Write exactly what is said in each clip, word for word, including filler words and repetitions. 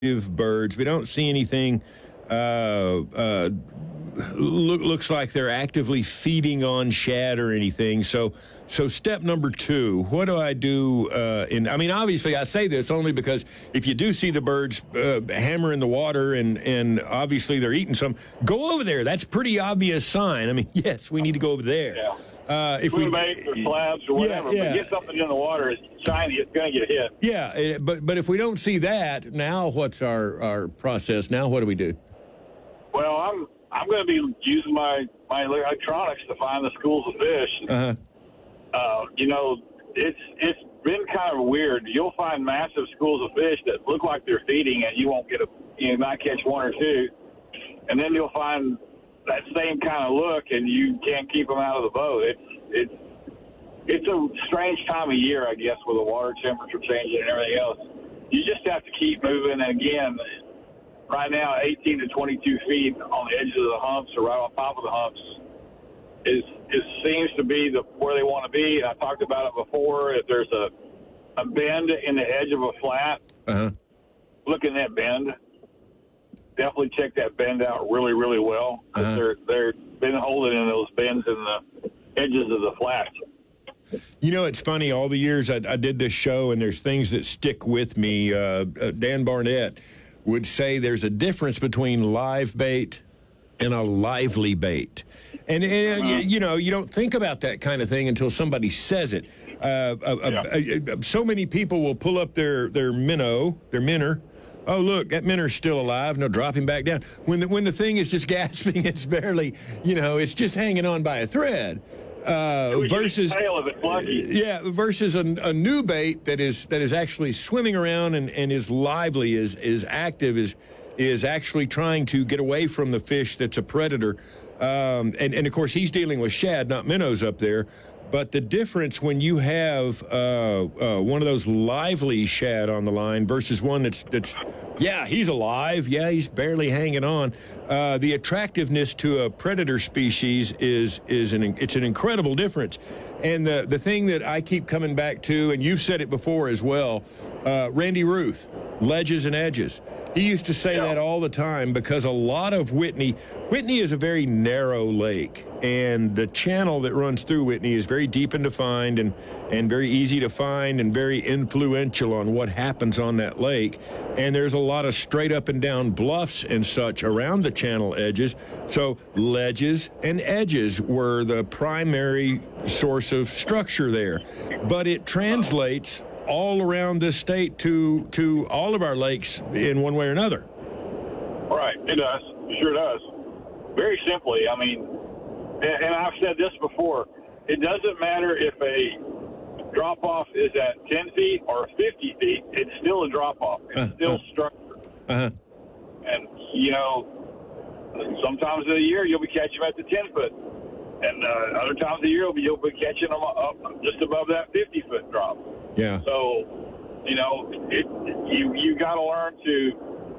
birds. We don't see anything uh, uh, look, looks like they're actively feeding on shad or anything. So, so step number two, what do I do? Uh, in I mean, obviously, I say this only because if you do see the birds uh, hammer in the water and and obviously they're eating some, go over there. That's a pretty obvious sign. I mean, yes, we need to go over there. Yeah. Uh, if Swim we baits or slabs or whatever, yeah, yeah. but get something in the water, it's shiny, it's going to get hit. Yeah, it, but but if we don't see that, now what's our, our process? Now what do we do? Well, I'm I'm going to be using my, my electronics to find the schools of fish. Uh-huh. Uh, you know, it's it's been kind of weird. You'll find massive schools of fish that look like they're feeding, and you won't get a you might catch one or two, and then you'll find that same kind of look, and you can't keep them out of the boat. It's it's it's a strange time of year, I guess, with the water temperature changing and everything else. You just have to keep moving. And again, right now, eighteen to twenty-two feet on the edges of the humps or right on top of the humps is is seems to be the where they want to be. And I talked about it before. If there's a a bend in the edge of a flat, uh-huh. look in that bend. Definitely check that bend out really, really well. Uh-huh. They're they're been holding in those bends in the edges of the flat. You know, it's funny. All the years I, I did this show, and there's things that stick with me. Uh, uh, Dan Barnett would say there's a difference between live bait and a lively bait. And, and uh, you, you know, you don't think about that kind of thing until somebody says it. Uh, uh, Yeah. uh, uh, so many people will pull up their, their minnow, their minnow. Oh, look, that minnows still alive. No, drop him back down. When the, when the thing is just gasping, it's barely, you know, it's just hanging on by a thread. Uh, versus, tail of it lucky. yeah, versus a, a new bait that is that is actually swimming around and, and is lively, is is active, is is actually trying to get away from the fish that's a predator. Um, and, and, of course, he's dealing with shad, not minnows up there. But the difference when you have uh, uh, one of those lively shad on the line versus one that's, that's yeah, he's alive. Yeah, he's barely hanging on. Uh, the attractiveness to a predator species is is an it's an incredible difference. And the, the thing that I keep coming back to, and you've said it before as well, uh, Randy Ruth, ledges and edges. He used to say Yeah. that all the time because a lot of Whitney, Whitney is a very narrow lake, and the channel that runs through Whitney is very deep and defined and, and very easy to find and very influential on what happens on that lake. And there's a lot of straight up and down bluffs and such around the channel edges. So ledges and edges were the primary source of structure there. But it translates all around this state to to all of our lakes in one way or another. Right, it does. It sure does. Very simply, I mean, and, and I've said this before, it doesn't matter if a drop-off is at ten feet or fifty feet, it's still a drop-off. It's Uh, still uh. structure. Uh-huh. And, you know, sometimes of the year you'll be catching them at the ten-foot. And uh, other times of the year you'll be, you'll be catching them up just above that fifty-foot drop. Yeah. So, you know, it, you you got to learn to,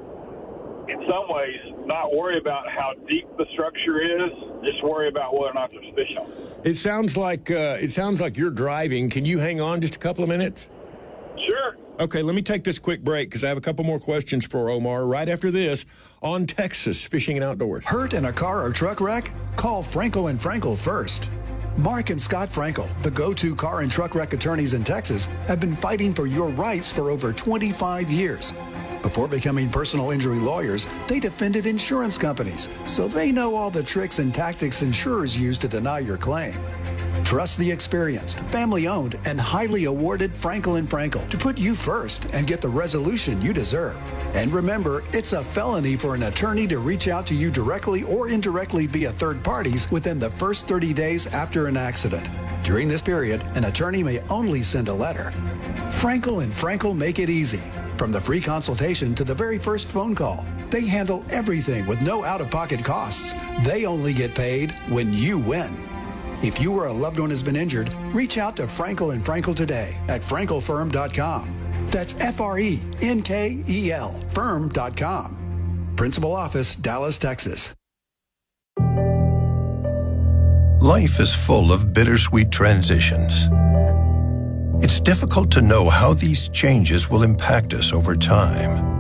in some ways, not worry about how deep the structure is. Just worry about whether or not there's fish on it. It sounds like uh, it sounds like you're driving. Can you hang on just a couple of minutes? Sure. Okay, let me take this quick break because I have a couple more questions for Omar right after this on Texas Fishing and Outdoors. Hurt in a car or truck wreck? Call Frankel and Frankel first. Mark and Scott Frankel, the go-to car and truck wreck attorneys in Texas, have been fighting for your rights for over twenty-five years. Before becoming personal injury lawyers, they defended insurance companies, so they know all the tricks and tactics insurers use to deny your claim. Trust the experienced, family-owned, and highly awarded Frankel and Frankel to put you first and get the resolution you deserve. And remember, it's a felony for an attorney to reach out to you directly or indirectly via third parties within the first thirty days after an accident. During this period, an attorney may only send a letter. Frankel and Frankel make it easy. From the free consultation to the very first phone call, they handle everything with no out-of-pocket costs. They only get paid when you win. If you or a loved one has been injured, reach out to Frankel and Frankel today at frankel firm dot com. That's F R E N K E L firm dot com. Principal office, Dallas, Texas. Life is full of bittersweet transitions. It's difficult to know how these changes will impact us over time.